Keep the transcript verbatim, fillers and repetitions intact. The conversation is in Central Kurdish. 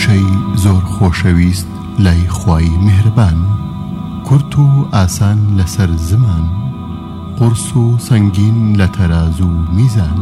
وشەی زۆر خۆشەویست لای خوای میهرەبان، کورت و ئاسان لەسەر زمان، قورس و سەنگین لە تەراز و میزان.